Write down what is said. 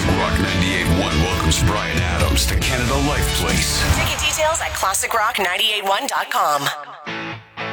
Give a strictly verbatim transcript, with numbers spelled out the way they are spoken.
Classic Rock ninety-eight point one welcomes Bryan Adams to Canada Life Place. Ticket details at classic rock nine eight one dot com.